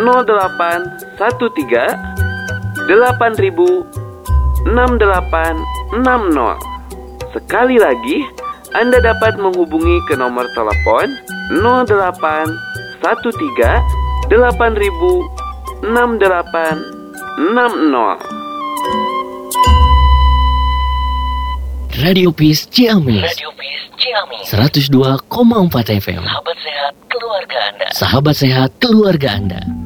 0813 Sekali lagi, Anda dapat menghubungi ke nomor telepon 0813 8000 6860. Radio Peace Ciamis 102,4 FM. Sahabat sehat keluarga Anda. Sahabat sehat keluarga Anda.